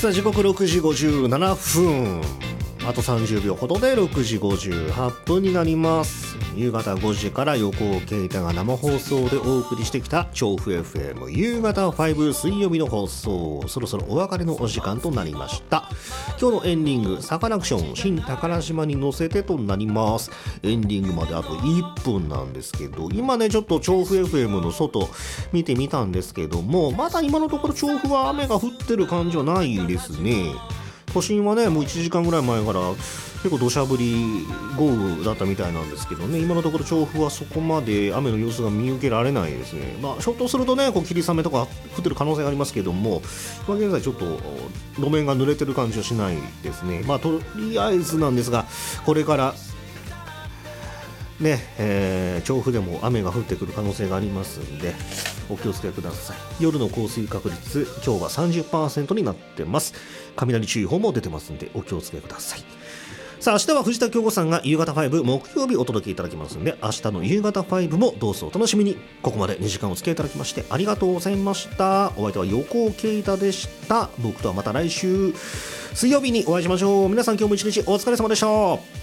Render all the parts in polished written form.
さあ時刻6時57分、あと30秒ほどで6時58分になります。夕方5時から横尾啓太が生放送でお送りしてきた調布 FM 夕方5水曜日の放送、そろそろお別れのお時間となりました。今日のエンディングサカナクション新宝島に乗せてとなります。エンディングまであと1分なんですけど、今ねちょっと調布 FM の外見てみたんですけども、まだ今のところ調布は雨が降ってる感じはないですね。都心はねもう1時間ぐらい前から結構土砂降り豪雨だったみたいなんですけどね、今のところ調布はそこまで雨の様子が見受けられないですね。まあひょっとするとねこう霧雨とか降ってる可能性がありますけども、今現在ちょっと路面が濡れてる感じはしないですね。まあとりあえずなんですが、これからね、調布でも雨が降ってくる可能性がありますんでお気をつけください。夜の降水確率今日は 30% になってます。雷注意報も出てますんでお気をつけください。さあ明日は藤田京子さんが夕方5木曜日お届けいただきますんで、明日の夕方5もどうぞお楽しみに。ここまで2時間お付き合いいただきましてありがとうございました。お相手は横尾啓太でした。僕とはまた来週水曜日にお会いしましょう。皆さん今日も一日お疲れ様でした。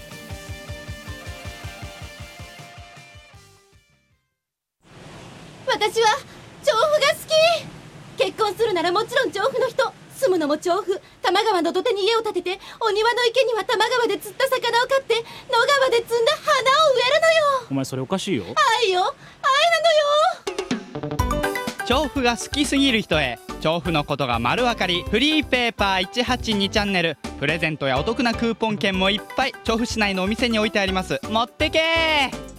私は調布が好き。結婚するならもちろん調布の人、住むのも調布。多摩川の土手に家を建てて、お庭の池には多摩川で釣った魚を飼って、野川で摘んだ花を植えるのよ。 お前それおかしいよ。 愛よ、愛なのよ。 調布が好きすぎる人へ、調布のことが丸分かりフリーペーパー182チャンネル、プレゼントやお得なクーポン券もいっぱい調布市内のお店に置いてあります。持ってけー。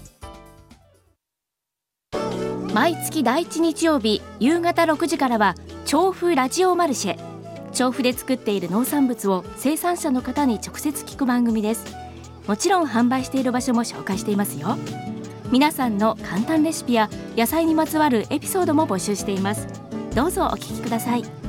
毎月第1日曜日夕方6時からは調布ラジオマルシェ。調布で作っている農産物を生産者の方に直接聞く番組です。もちろん販売している場所も紹介していますよ。皆さんの簡単レシピや野菜にまつわるエピソードも募集しています。どうぞお聞きください。